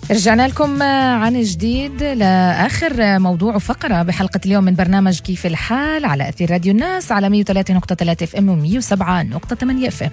رجعنا لكم عن جديد لآخر موضوع وفقرة بحلقة اليوم من برنامج كيف الحال على أثير راديو الناس على 103.3 FM و 107.8 FM.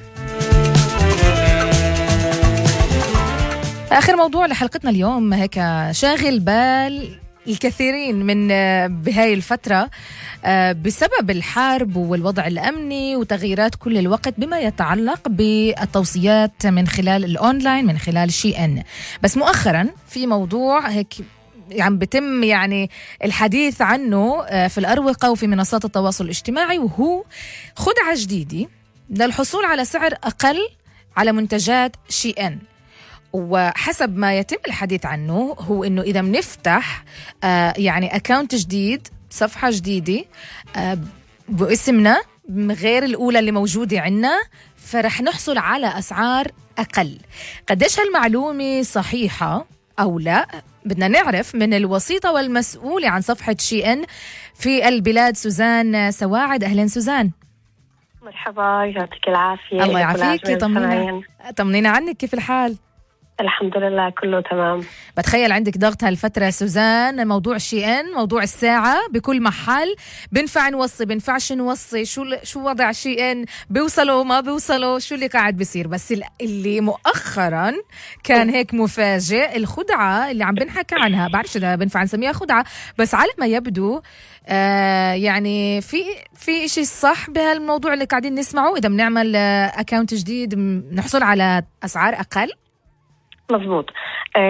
آخر موضوع لحلقتنا اليوم هيك شاغل بال الكثيرين من بهاي الفترة بسبب الحرب والوضع الأمني وتغييرات كل الوقت بما يتعلق بالتوصيات من خلال الأونلاين من خلال SHEIN. بس مؤخرا في موضوع هيك عم بتم يعني الحديث عنه في الأروقة وفي منصات التواصل الاجتماعي، وهو خدعة جديدة للحصول على سعر أقل على منتجات SHEIN. وحسب ما يتم الحديث عنه هو إنه إذا بنفتح يعني أكاونت جديد، صفحة جديدة باسمنا غير الأولى اللي موجودة عنا، فرح نحصل على أسعار أقل. قديش هالمعلومة صحيحة أو لا؟ بدنا نعرف من الوسيطة والمسؤولة عن صفحة SHEIN في البلاد سوزان سواعد. أهلا سوزان. مرحبا، يعطيك العافية. الله يعافيك. طمنينا عنك، كيف الحال؟ الحمد لله كله تمام. بتخيل عندك ضغط هالفترة سوزان، موضوع SHEIN، موضوع الساعة بكل محل، بنفع نوصي بنفعش نوصي، شو وضع SHEIN، بيوصلوا ما بيوصلوا، شو اللي قاعد بيصير. بس اللي مؤخرا كان هيك مفاجئ، الخدعة اللي عم بنحكي عنها، بعرفش إذا بنفع نسميها خدعة، بس على ما يبدو يعني في إشي صح بهالموضوع اللي قاعدين نسمعه. إذا بنعمل أكاونت جديد نحصل على أسعار أقل. مزبوط.